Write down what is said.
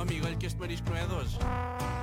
amigo, olha que este marisco não é de hoje.